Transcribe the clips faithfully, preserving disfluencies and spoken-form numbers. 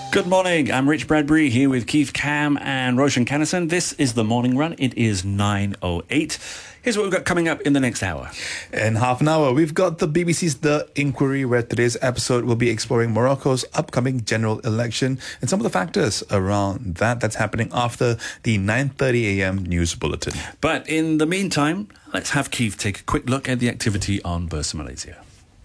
Good morning, I'm Rich Bradbury here with Keith Cam and Roshan Kannison. This is The Morning Run. It is nine oh eight. Here's what we've got coming up in the next hour. In half an hour, we've got the B B C's The Inquiry, where today's episode will be exploring Morocco's upcoming general election and some of the factors around that that's happening after the nine thirty a.m. news bulletin. But in the meantime, let's have Keith take a quick look at the activity on Bursa Malaysia.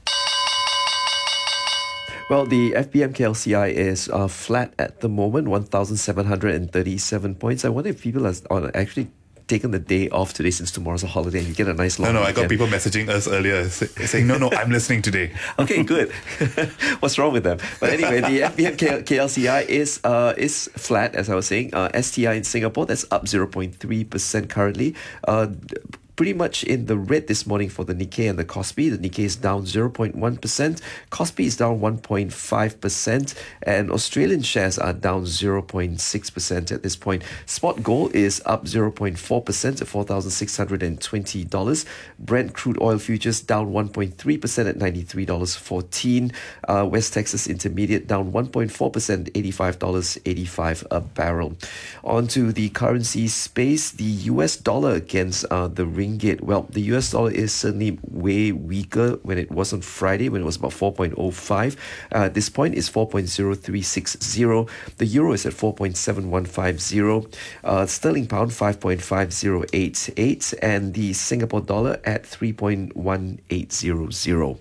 Well, the F B M K L C I is uh, flat at the moment, one thousand seven hundred thirty-seven points. I wonder if people are, are actually taken the day off today since tomorrow's a holiday and you get a nice long No, no, weekend. I got people messaging us earlier saying, no, no, I'm listening today. Okay, good. What's wrong with them? But anyway, the F B M K L C I is uh, is flat, as I was saying. Uh, S T I in Singapore, that's up zero point three percent currently. Uh, Pretty much in the red this morning for the Nikkei and the Kospi. The Nikkei is down zero point one percent. Kospi is down one point five percent. And Australian shares are down zero point six percent at this point. Spot gold is up zero point four percent at four thousand six hundred twenty dollars. Brent crude oil futures down one point three percent at ninety-three dollars and fourteen cents. Uh, West Texas Intermediate down one point four percent, eighty-five dollars and eighty-five cents a barrel. On to the currency space. The U S dollar against uh, the ringgit. Well, the U S dollar is certainly way weaker when it was on Friday, when it was about four point oh five. Uh, at this point, it's four point oh three six zero. The euro is at four point seven one five zero. Uh, sterling pound, five point five zero eight eight. And the Singapore dollar at three point one eight zero zero.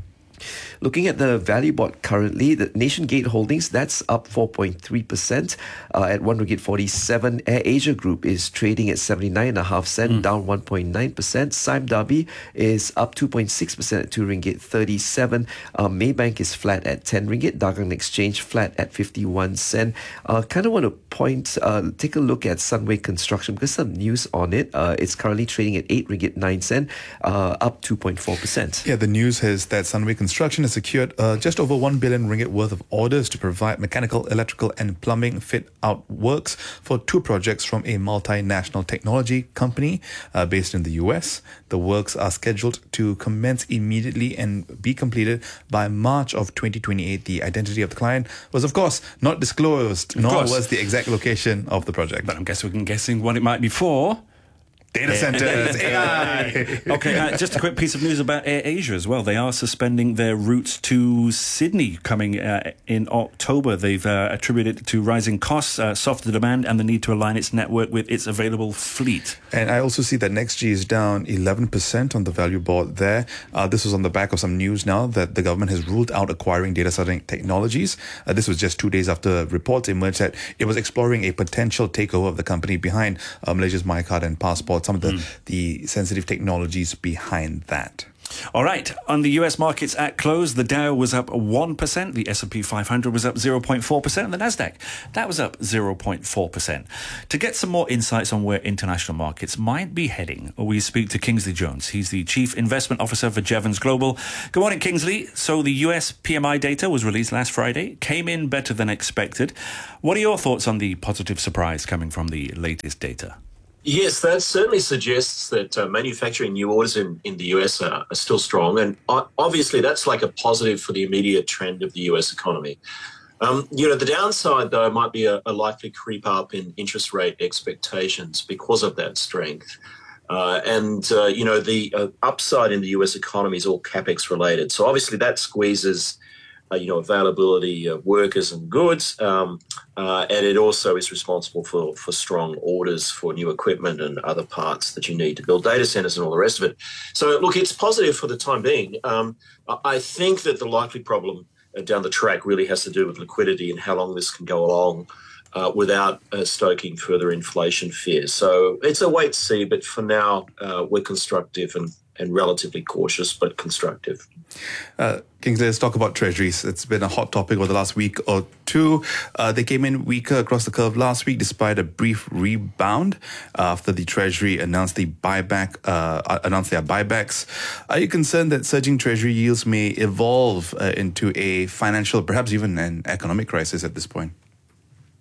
Looking at the value board currently, the Nation Gate Holdings, that's up four point three percent uh, at one ringgit forty-seven. Air Asia Group is trading at seventy-nine point five cents, mm. down one point nine percent. Sime Darby is up two point six percent at two ringgit thirty-seven. Uh, Maybank is flat at ten ringgit. Dagang Exchange flat at fifty-one cents. Uh, kind of want to point, uh, take a look at Sunway Construction because some news on it. Uh, it's currently trading at eight ringgit nine cents, uh, up two point four percent. Yeah, the news is that Sunway Construction has secured uh, just over one billion ringgit worth of orders to provide mechanical, electrical and plumbing fit-out works for two projects from a multinational technology company uh, based in the U S. The works are scheduled to commence immediately and be completed by March of twenty twenty-eight. The identity of the client was, of course, not disclosed, of nor course. was the exact location of the project. But I'm guessing we can guessing what it might be for. Data centers, A I. Okay, uh, just a quick piece of news about Air Asia as well. They are suspending their routes to Sydney coming uh, in October. They've uh, attributed it to rising costs, uh, softer demand, and the need to align its network with its available fleet. And I also see that NextG is down eleven percent on the value board there. Uh, this was on the back of some news now that the government has ruled out acquiring data center technologies. Uh, this was just two days after reports emerged that it was exploring a potential takeover of the company behind uh, Malaysia's MyCard and Passport, some of the, mm. the sensitive technologies behind that. All right, on the U S markets at close, the Dow was up one percent, the S and P five hundred was up zero point four percent, and the Nasdaq, that was up zero point four percent. To get some more insights on where international markets might be heading, we speak to Kingsley Jones. He's the Chief Investment Officer for Jevons Global. Good morning, Kingsley. So the U S P M I data was released last Friday, came in better than expected. What are your thoughts on the positive surprise coming from the latest data? Yes, that certainly suggests that uh, manufacturing new orders in, in the U S are, are still strong. And uh, obviously that's like a positive for the immediate trend of the U S economy. Um, you know, the downside, though, might be a, a likely creep up in interest rate expectations because of that strength. Uh, and, uh, you know, the uh, upside in the U S economy is all CapEx related. So obviously that squeezes Uh, you know, availability of workers and goods, um, uh, and it also is responsible for, for strong orders for new equipment and other parts that you need to build data centers and all the rest of it. So, look, it's positive for the time being. Um, I think that the likely problem down the track really has to do with liquidity and how long this can go along uh, without uh, stoking further inflation fears. So it's a wait to see, but for now, uh, we're constructive and, and relatively cautious, but constructive. Uh, Kingsley, let's talk about treasuries. It's been a hot topic over the last week or two. Uh, they came in weaker across the curve last week despite a brief rebound after the Treasury announced the buyback, uh, announced their buybacks. Are you concerned that surging Treasury yields may evolve uh, into a financial, perhaps even an economic crisis at this point?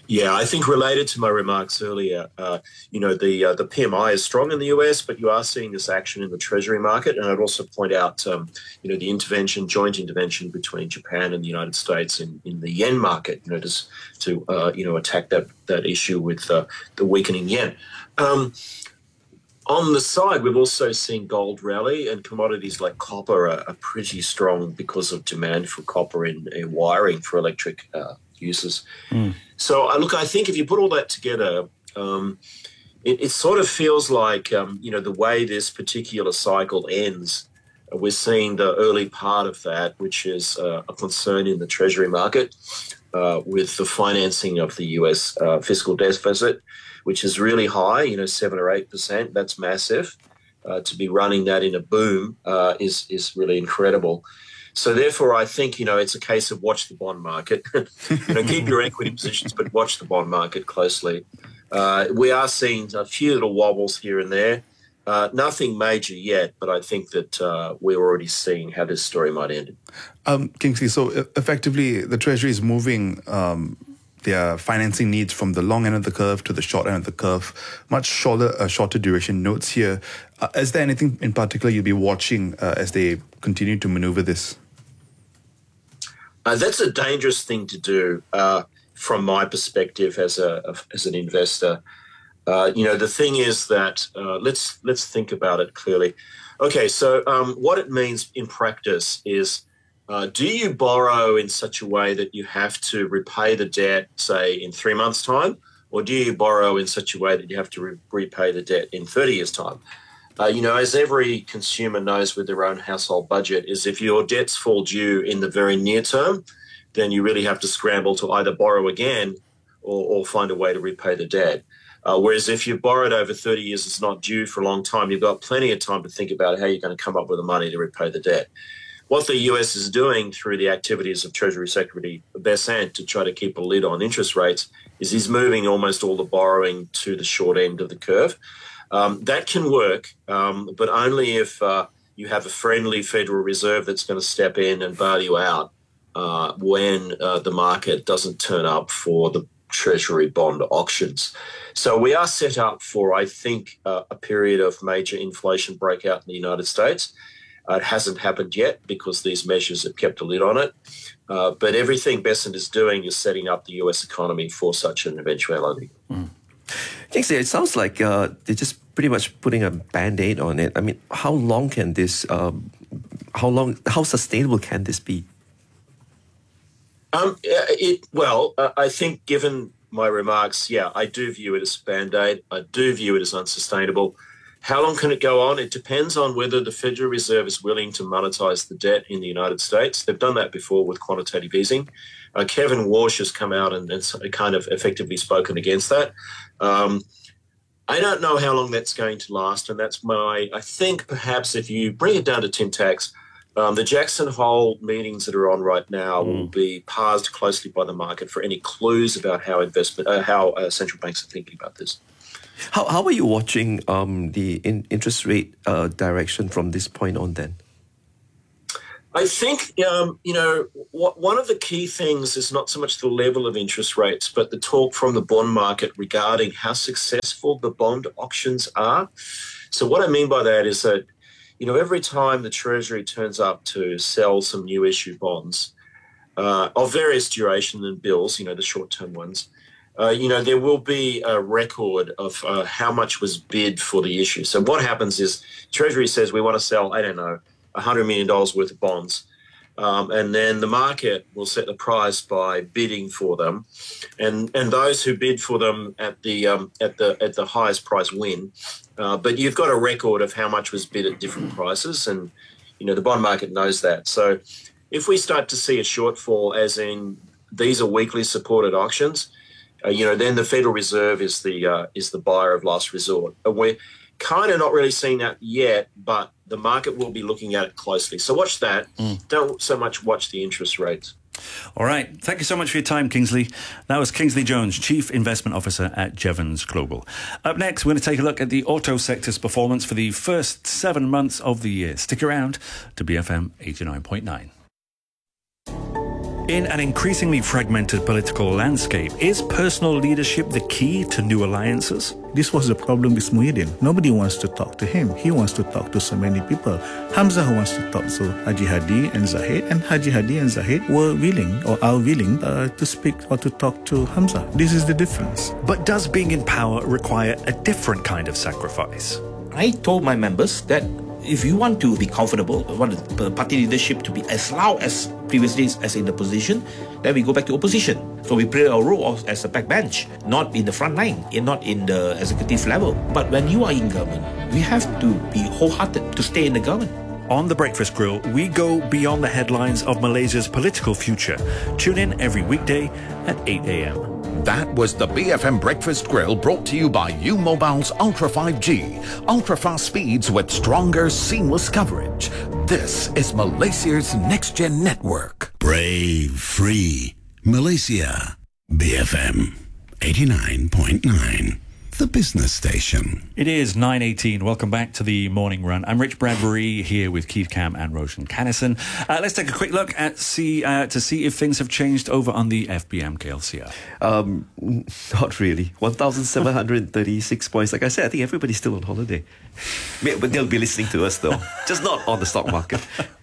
Yeah, I think related to my remarks earlier, uh, you know, the uh, the P M I is strong in the U S, but you are seeing this action in the Treasury market. And I'd also point out, um, you know, the intervention, joint intervention between Japan and the United States in, in the yen market, you know, just to, uh, you know, attack that, that issue with uh, the weakening yen. Um, on the side, we've also seen gold rally, and commodities like copper are, are pretty strong because of demand for copper in, in wiring for electric uh, uses. Mm. So, uh, look, I think if you put all that together, um, it, it sort of feels like, um, you know, the way this particular cycle ends, uh, we're seeing the early part of that, which is uh, a concern in the Treasury market uh, with the financing of the U S uh, fiscal deficit, which is really high, you know, seven or eight percent. That's massive. Uh, to be running that in a boom uh, is is really incredible. So therefore, I think, you know, it's a case of watch the bond market. you know, keep your equity positions, but watch the bond market closely. Uh, we are seeing a few little wobbles here and there. Uh, nothing major yet, but I think that uh, we're already seeing how this story might end. Um, Kingsley, so effectively, the Treasury is moving um, their financing needs from the long end of the curve to the short end of the curve, much shorter, uh, shorter duration notes here. Uh, is there anything in particular you'll be watching uh, as they continue to maneuver this? Uh, that's a dangerous thing to do uh, from my perspective as a as an investor. Uh, you know, the thing is that uh, let's let's think about it clearly. Okay, so um, what it means in practice is, uh, do you borrow in such a way that you have to repay the debt, say, in three months' time, or do you borrow in such a way that you have to re- repay the debt in thirty years' time? Uh, you know, as every consumer knows with their own household budget, is if your debts fall due in the very near term, then you really have to scramble to either borrow again or, or find a way to repay the debt. Uh, whereas if you've borrowed over thirty years, it's not due for a long time, you've got plenty of time to think about how you're going to come up with the money to repay the debt. What the U S is doing through the activities of Treasury Secretary Bessent to try to keep a lid on interest rates is he's moving almost all the borrowing to the short end of the curve. Um, that can work, um, but only if uh, you have a friendly Federal Reserve that's going to step in and bail you out uh, when uh, the market doesn't turn up for the Treasury bond auctions. So we are set up for, I think, uh, a period of major inflation breakout in the United States. Uh, it hasn't happened yet because these measures have kept a lid on it. Uh, but everything Bessent is doing is setting up the U S economy for such an eventuality. Mm. Kingsley, it sounds like uh, they're just pretty much putting a Band-Aid on it. I mean, how long can this, um, how long, how sustainable can this be? Um, it, well, uh, I think given my remarks, yeah, I do view it as a Band-Aid. I do view it as unsustainable. How long can it go on? It depends on whether the Federal Reserve is willing to monetize the debt in the United States. They've done that before with quantitative easing. Uh, Kevin Walsh has come out and, and kind of effectively spoken against that. Um, I don't know how long that's going to last, and that's my, I think perhaps if you bring it down to tin tacks, um, the Jackson Hole meetings that are on right now mm. will be parsed closely by the market for any clues about how investment, uh, how uh, central banks are thinking about this. How how are you watching um, the in, interest rate uh, direction from this point on then? I think, um, you know, what, one of the key things is not so much the level of interest rates, but the talk from the bond market regarding how successful the bond auctions are. So what I mean by that is that, you know, every time the Treasury turns up to sell some new issue bonds uh, of various duration and bills, you know, the short-term ones, Uh, you know, there will be a record of uh, how much was bid for the issue. So what happens is Treasury says we want to sell, I don't know, one hundred million dollars worth of bonds. Um, and then the market will set the price by bidding for them. And and those who bid for them at the um, at the at the highest price win. Uh, but you've got a record of how much was bid at different prices. And, you know, the bond market knows that. So if we start to see a shortfall, as in these are weekly supported auctions, Uh, you know, then the Federal Reserve is the uh, is the buyer of last resort. And we're kind of not really seeing that yet, but the market will be looking at it closely. So watch that. Mm. Don't so much watch the interest rates. All right. Thank you so much for your time, Kingsley. That was Kingsley Jones, Chief Investment Officer at Jevons Global. Up next, we're going to take a look at the auto sector's performance for the first seven months of the year. Stick around to B F M eighty-nine point nine. In an increasingly fragmented political landscape, is personal leadership the key to new alliances? This was the problem with Muhyiddin. Nobody wants to talk to him. He wants to talk to so many people. Hamza wants to talk to Haji Hadi and Zahid, and Haji Hadi and Zahid were willing or are willing uh, to speak or to talk to Hamza. This is the difference. But does being in power require a different kind of sacrifice? I told my members that if you want to be comfortable, want the party leadership to be as loud as previous days as in the position, then we go back to opposition. So we play our role as a backbench, not in the front line, and not in the executive level. But when you are in government, we have to be wholehearted to stay in the government. On The Breakfast Grill, we go beyond the headlines of Malaysia's political future. Tune in every weekday at eight a.m. That was the B F M Breakfast Grill, brought to you by U Mobile's Ultra five G. Ultra-fast speeds with stronger, seamless coverage. This is Malaysia's next-gen network. Brave, free, Malaysia. B F M eighty-nine point nine. The business station. It is nine eighteen. Welcome back to the Morning Run. I'm Rich Bradbury here with Keith Cam and Roshan Kannison. Uh, let's take a quick look at see uh, to see if things have changed over on the F B M K L C R. Um, not really. one thousand seven hundred thirty-six points. Like I said, I think everybody's still on holiday. But they'll be listening to us though. Just not on the stock market.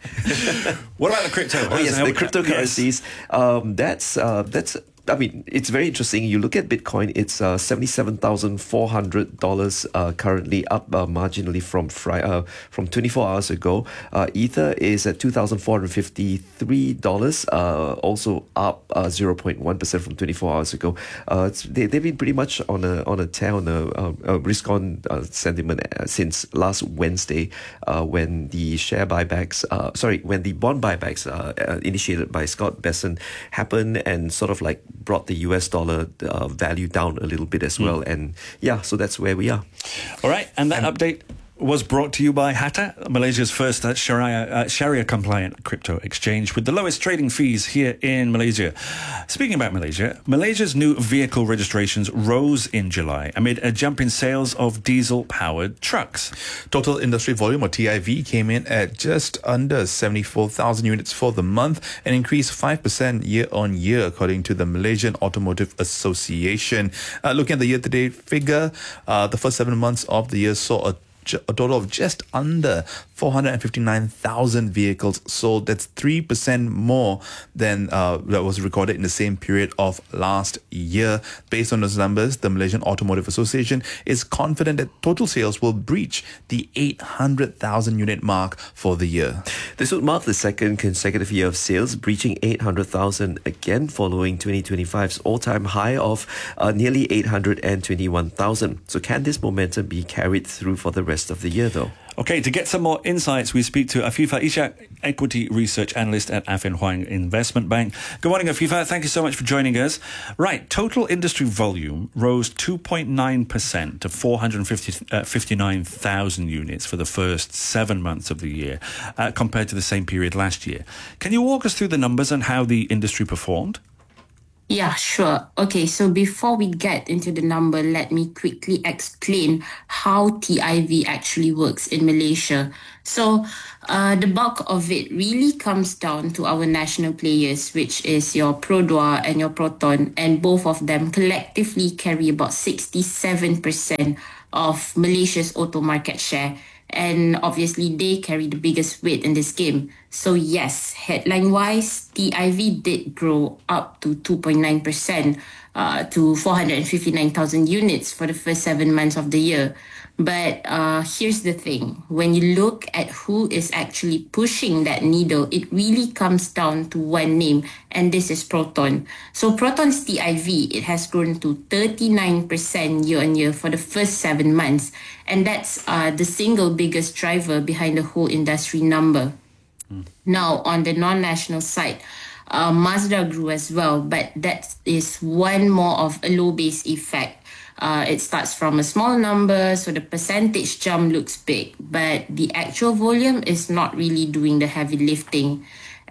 What about the crypto? Oh yes, the cryptocurrencies. Yes. Um, that's uh, that's. I mean, it's very interesting. You look at Bitcoin; it's uh, seventy-seven thousand four hundred dollars uh, currently, up uh, marginally from fri- uh, from twenty-four hours ago. Uh, Ether is at two thousand four hundred fifty-three dollars, uh, also up uh, zero point one percent from twenty-four hours ago. Uh, it's, they they've been pretty much on a on a tear on a, a, a risk on uh, sentiment uh, since last Wednesday, uh, when the share buybacks, uh, sorry, when the bond buybacks uh, uh, initiated by Scott Bessent happened, and sort of like brought the U S dollar uh, value down a little bit as well. Mm. And yeah, so that's where we are. All right. And that and update was brought to you by Hatta, Malaysia's first uh, Sharia, uh, Sharia-compliant crypto exchange with the lowest trading fees here in Malaysia. Speaking about Malaysia, Malaysia's new vehicle registrations rose in July amid a jump in sales of diesel-powered trucks. Total industry volume, or T I V, came in at just under seventy-four thousand units for the month and increased five percent year-on-year, according to the Malaysian Automotive Association. Uh, looking at the year-to-date figure, uh, the first seven months of the year saw a a total of just under four hundred fifty-nine thousand vehicles sold. That's three percent more than uh, that was recorded in the same period of last year. Based on those numbers, the Malaysian Automotive Association is confident that total sales will breach the eight hundred thousand unit mark for the year. This would mark the second consecutive year of sales, breaching eight hundred thousand again, following twenty twenty-five's all-time high of uh, nearly eight hundred twenty-one thousand. So can this momentum be carried through for the rest of the year, though? Okay, to get some more insights, we speak to Afifa Ishak, Equity Research Analyst at Affin Hwang Investment Bank. Good morning, Afifa. Thank you so much for joining us. Right, total industry volume rose two point nine percent to four hundred fifty-nine thousand units for the first seven months of the year, uh, compared to the same period last year. Can you walk us through the numbers and how the industry performed? Yeah, sure. Okay, so before we get into the number, let me quickly explain how T I V actually works in Malaysia. So uh, the bulk of it really comes down to our national players, which is your Produa and your Proton, and both of them collectively carry about sixty-seven percent of Malaysia's auto market share. And obviously, they carry the biggest weight in this game. So yes, headline-wise, T I V did grow up to two point nine percent uh, to four hundred fifty-nine thousand units for the first seven months of the year. But uh, here's the thing. When you look at who is actually pushing that needle, it really comes down to one name, and this is Proton. So Proton's T I V, it has grown to thirty-nine percent year-on-year for the first seven months. And that's uh, the single biggest driver behind the whole industry number. Mm. Now, on the non-national side, uh, Mazda grew as well, but that is one more of a low base effect. Uh, it starts from a small number, so the percentage jump looks big, but the actual volume is not really doing the heavy lifting.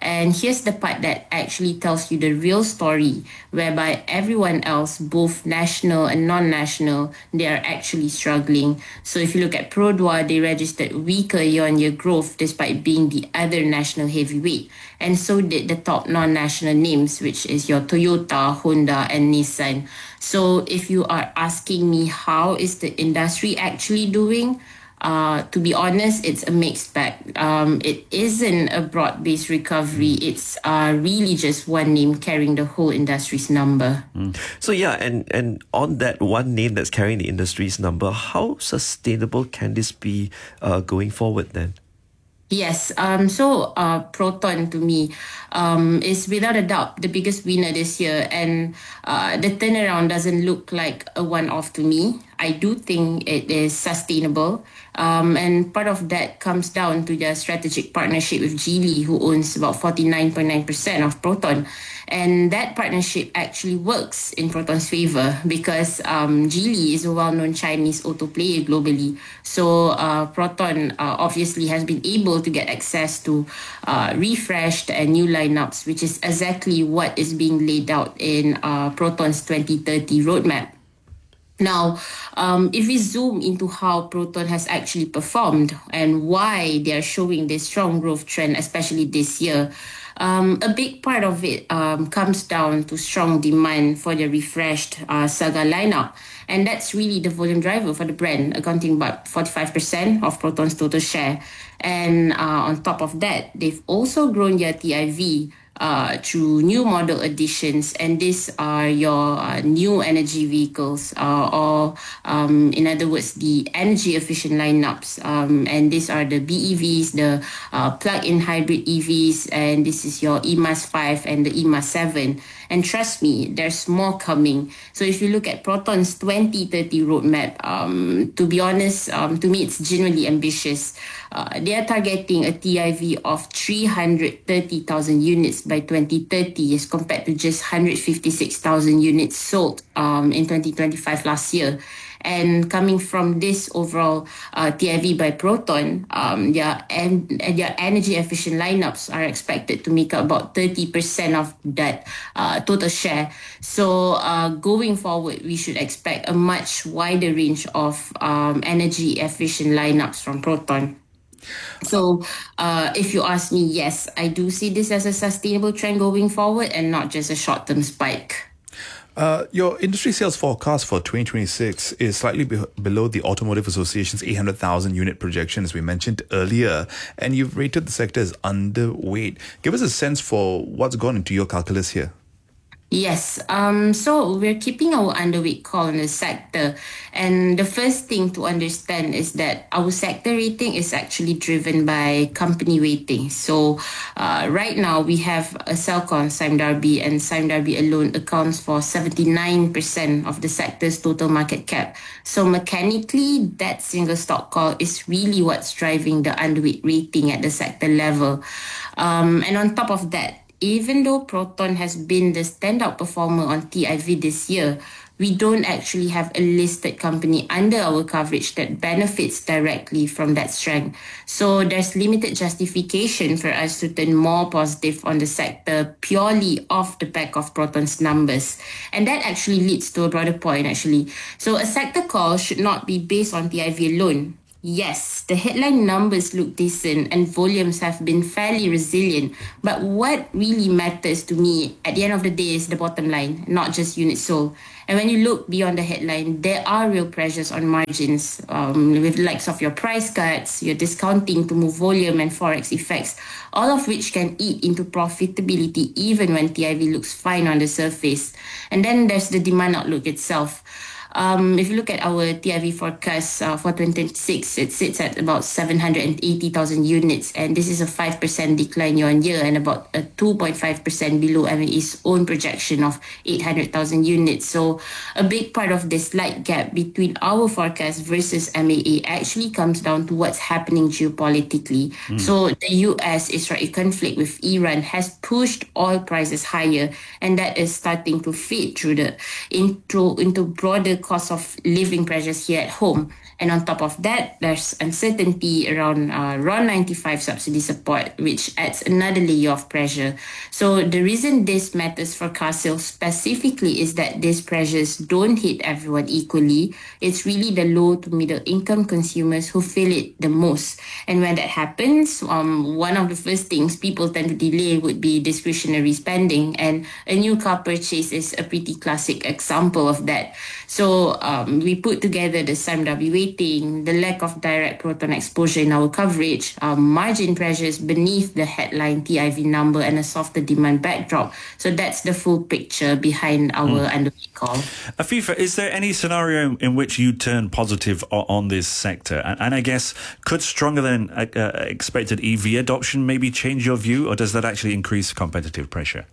And here's the part that actually tells you the real story, whereby everyone else, both national and non-national, they are actually struggling. So if you look at Prodwa, they registered weaker year-on-year growth despite being the other national heavyweight. And so did the top non-national names, which is your Toyota, Honda, and Nissan. So if you are asking me how is the industry actually doing, Uh, to be honest, it's a mixed bag. Um, it isn't a broad-based recovery. It's uh, really just one name carrying the whole industry's number. Mm. So yeah, and, and on that one name that's carrying the industry's number, how sustainable can this be uh, going forward then? Yes, um, so uh, Proton to me um, is without a doubt the biggest winner this year, and uh, the turnaround doesn't look like a one-off to me. I do think it is sustainable, um, and part of that comes down to their strategic partnership with Geely, who owns about forty-nine point nine percent of Proton. And that partnership actually works in Proton's favor because um, Geely is a well-known Chinese auto player globally. So uh, Proton uh, obviously has been able to get access to uh, refreshed and new lineups, which is exactly what is being laid out in uh, Proton's twenty thirty roadmap. Now, um, if we zoom into how Proton has actually performed and why they are showing this strong growth trend, especially this year, um, a big part of it um, comes down to strong demand for the refreshed uh, Saga lineup. And that's really the volume driver for the brand, accounting about forty-five percent of Proton's total share. And uh, on top of that, they've also grown their T I V Uh, through new model additions, and these are your uh, new energy vehicles, uh, or um, in other words, the energy efficient lineups. Um, and these are the B E Vs, the uh, plug-in hybrid E Vs, and this is your E M A S five and the E M A S seven. And trust me, there's more coming. So if you look at Proton's twenty thirty roadmap, um, to be honest, um, to me, it's genuinely ambitious. Uh, they are targeting a T I V of three hundred thirty thousand units by twenty thirty as compared to just one hundred fifty-six thousand units sold um, in twenty twenty-five last year. And coming from this overall uh, T I V by Proton, um, their, en- their energy efficient lineups are expected to make up about thirty percent of that uh, total share. So uh, going forward, we should expect a much wider range of um, energy efficient lineups from Proton. So uh, if you ask me, yes, I do see this as a sustainable trend going forward and not just a short-term spike. Uh, your industry sales forecast for twenty twenty-six is slightly be- below the Automotive Association's eight hundred thousand unit projection, as we mentioned earlier, and you've rated the sector as underweight. Give us a sense for what's gone into your calculus here. Yes, um, so we're keeping our underweight call in the sector. And the first thing to understand is that our sector rating is actually driven by company weighting. So uh, right now we have a Celcon, Sime Darby, and Sime Darby alone accounts for seventy-nine percent of the sector's total market cap. So mechanically, that single stock call is really what's driving the underweight rating at the sector level. Um, and on top of that, even though Proton has been the standout performer on T I V this year, we don't actually have a listed company under our coverage that benefits directly from that strength. So there's limited justification for us to turn more positive on the sector purely off the back of Proton's numbers. And that actually leads to a broader point, actually. So a sector call should not be based on T I V alone. Yes, the headline numbers look decent and volumes have been fairly resilient. But what really matters to me at the end of the day is the bottom line, not just units sold. And when you look beyond the headline, there are real pressures on margins um, with the likes of your price cuts, your discounting to move volume and forex effects, all of which can eat into profitability even when T I V looks fine on the surface. And then there's the demand outlook itself. Um, if you look at our T I V forecast uh, for twenty twenty-six, it sits at about seven hundred eighty thousand units, and this is a five percent decline year on year and about a two point five percent below M A E's own projection of eight hundred thousand units. So a big part of this slight gap between our forecast versus M A E actually comes down to what's happening geopolitically. Mm. So the U S-Israel conflict with Iran has pushed oil prices higher, and that is starting to feed through the into, into broader cost of living pressures here at home. And on top of that, there's uncertainty around uh, R O N ninety-five subsidy support, which adds another layer of pressure. So the reason this matters for car sales specifically is that these pressures don't hit everyone equally. It's really the low to middle income consumers who feel it the most. And when that happens, um, one of the first things people tend to delay would be discretionary spending. And a new car purchase is a pretty classic example of that. So um, we put together the S I M W weighting, the lack of direct proton exposure in our coverage, um, margin pressures beneath the headline T I V number, and a softer demand backdrop. So that's the full picture behind our mm. underweight call. Afifa, is there any scenario in which you turn positive on, on this sector? And, and I guess, could stronger than uh, expected E V adoption maybe change your view, or does that actually increase competitive pressure?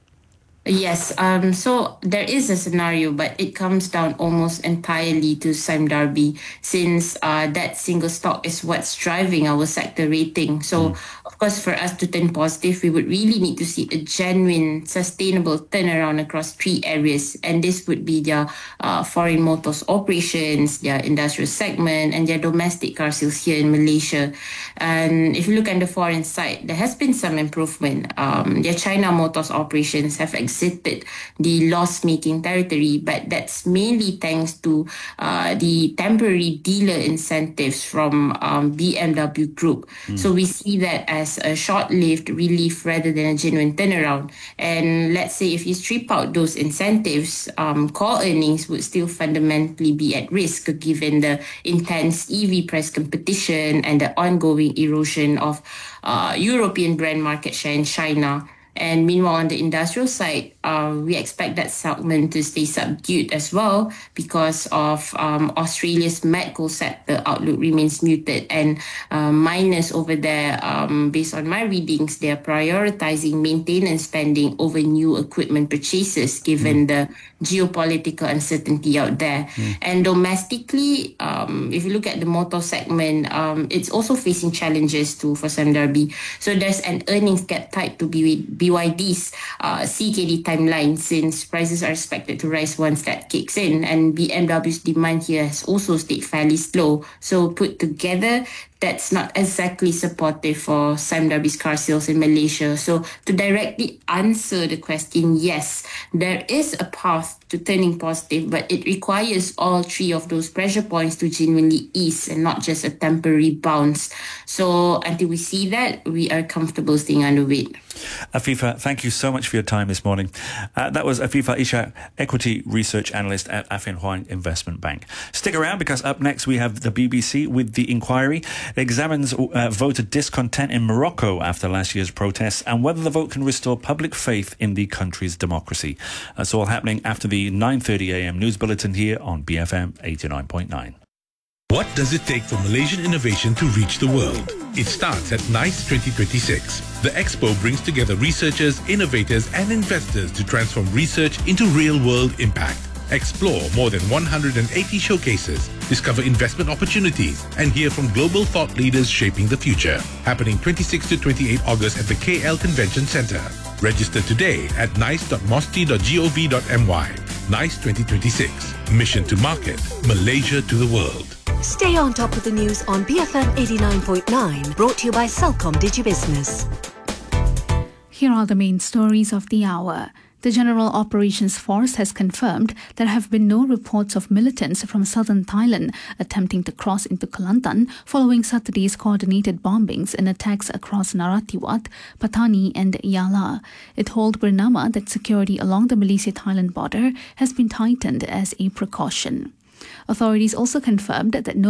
Yes, um, so there is a scenario, but it comes down almost entirely to S I M Darby, since uh, that single stock is what's driving our sector rating. So, mm. of course, for us to turn positive, we would really need to see a genuine, sustainable turnaround across three areas. And this would be their uh, foreign motors operations, their industrial segment, and their domestic car sales here in Malaysia. And if you look at the foreign side, there has been some improvement. Um, their China motors operations have exited the loss-making territory, but that's mainly thanks to uh, the temporary dealer incentives from um, B M W Group. Mm. So we see that as a short-lived relief rather than a genuine turnaround. And let's say if you strip out those incentives, um, core earnings would still fundamentally be at risk given the intense E V price competition and the ongoing erosion of uh, European brand market share in China. And meanwhile, on the industrial side, uh, we expect that segment to stay subdued as well because of um, Australia's met coal sector outlook remains muted. And uh, miners over there, um, based on my readings, they are prioritizing maintenance spending over new equipment purchases given mm. the geopolitical uncertainty out there. Mm. And domestically, um, if you look at the motor segment, um, it's also facing challenges too for S I M Darby. So there's an earnings gap tied to B Y D's uh, C K D timeline, since prices are expected to rise once that kicks in, and B M W's demand here has also stayed fairly slow. So put together, that's not exactly supportive for S I M Darby's car sales in Malaysia. So to directly answer the question, yes, there is a path to turning positive, but it requires all three of those pressure points to genuinely ease and not just a temporary bounce. So until we see that, we are comfortable staying underweight. Afifa, thank you so much for your time this morning. Uh, that was Afifa Ishak, Equity Research Analyst at Affin Hwang Investment Bank. Stick around, because up next we have the B B C with The Inquiry. It examines uh, voter discontent in Morocco after last year's protests and whether the vote can restore public faith in the country's democracy. That's all happening after the nine thirty a m news bulletin here on B F M eighty-nine point nine. What does it take for Malaysian innovation to reach the world? It starts at NICE twenty twenty-six. The expo brings together researchers, innovators and investors to transform research into real-world impact. Explore more than one hundred eighty showcases, discover investment opportunities and hear from global thought leaders shaping the future. Happening twenty-sixth to twenty-eighth August at the K L Convention Centre. Register today at nice dot mosti dot gov dot my. NICE twenty twenty-six. Mission to market Malaysia to the world. Stay on top of the news on B F M eighty-nine point nine, brought to you by Celcom DigiBusiness. Here are the main stories of the hour. The General Operations Force has confirmed there have been no reports of militants from southern Thailand attempting to cross into Kelantan following Saturday's coordinated bombings and attacks across Narathiwat, Patani and Yala. It told Bernama that security along the Malaysia-Thailand border has been tightened as a precaution. Authorities also confirmed that no